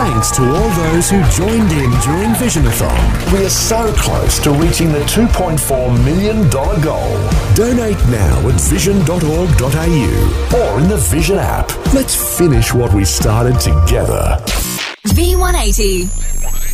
thanks to all those who joined in during Visionathon. We are so close to reaching the $2.4 million goal. Donate now at vision.org.au or in the Vision app. Let's finish what we started together. V180.